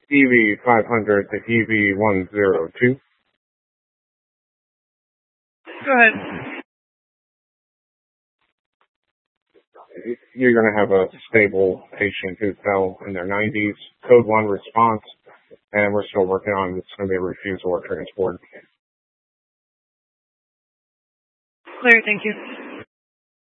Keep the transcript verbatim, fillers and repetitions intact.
E V five hundred to E V one oh two. Go ahead. You're going to have a stable patient who fell in their nineties, code one response, and we're still working on it's going to be a refusal or transport. Clear, thank you.